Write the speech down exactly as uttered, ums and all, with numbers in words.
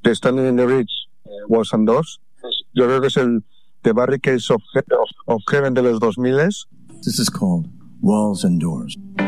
de Standing in the Ridge, Walls and Doors. Yo creo que es el The Barricades of, He- of Heaven de los dos mil. This is called Walls and Doors.